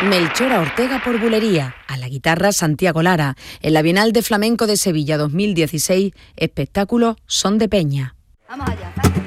Melchora Ortega por Bulería, a la guitarra Santiago Lara. En la Bienal de Flamenco de Sevilla 2016, espectáculo Son de Peña. Vamos allá.